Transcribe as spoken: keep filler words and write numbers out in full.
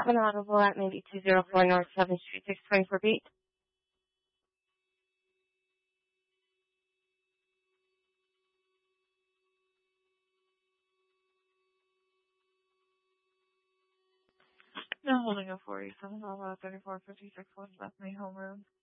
An audible at maybe two oh four North seventh Street, six twenty-four Beat. Now holding a forty-seven, thirty-four fifty-six West Bethany homeroom.